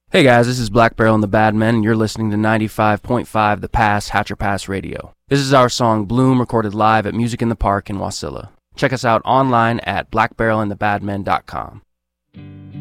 Hey guys, this is Black Barrel and the Bad Men, and you're listening to 95.5 The Pass, Hatcher Pass Radio. This is our song Bloom, recorded live at Music in the Park in Wasilla. Check us out online at blackbarrelandthebadmen.com.